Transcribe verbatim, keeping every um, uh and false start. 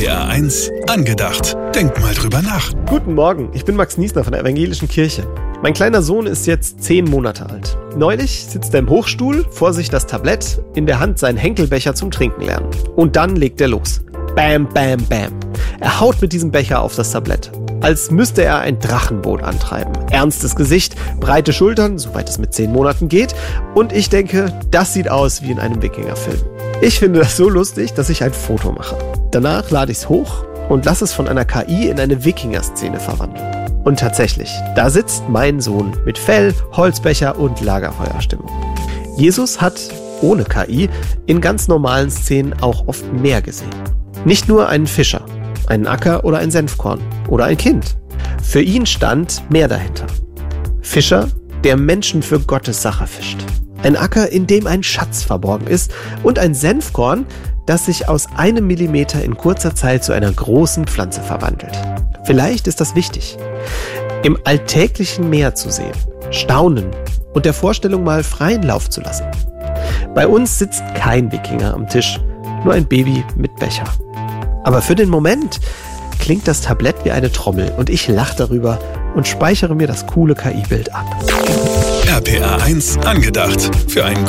P R eins angedacht. Denk mal drüber nach. Guten Morgen, ich bin Max Niesner von der Evangelischen Kirche. Mein kleiner Sohn ist jetzt zehn Monate alt. Neulich sitzt er im Hochstuhl, vor sich das Tablett, in der Hand seinen Henkelbecher zum Trinken lernen. Und dann legt er los. Bam, bam, bam. Er haut mit diesem Becher auf das Tablett, als müsste er ein Drachenboot antreiben. Ernstes Gesicht, breite Schultern, soweit es mit zehn Monaten geht. Und ich denke, das sieht aus wie in einem Wikingerfilm. Ich finde das so lustig, dass ich ein Foto mache. Danach lade ich es hoch und lasse es von einer K I in eine Wikinger-Szene verwandeln. Und tatsächlich, da sitzt mein Sohn mit Fell, Holzbecher und Lagerfeuerstimmung. Jesus hat ohne K I in ganz normalen Szenen auch oft mehr gesehen. Nicht nur einen Fischer, einen Acker oder ein Senfkorn oder ein Kind. Für ihn stand mehr dahinter. Fischer, der Menschen für Gottes Sache fischt. Ein Acker, in dem ein Schatz verborgen ist, und ein Senfkorn, das sich aus einem Millimeter in kurzer Zeit zu einer großen Pflanze verwandelt. Vielleicht ist das wichtig, im alltäglichen Meer zu sehen, staunen und der Vorstellung mal freien Lauf zu lassen. Bei uns sitzt kein Wikinger am Tisch, nur ein Baby mit Becher. Aber für den Moment klingt das Tablett wie eine Trommel und ich lache darüber und speichere mir das coole K I-Bild ab. R P R eins angedacht. Für ein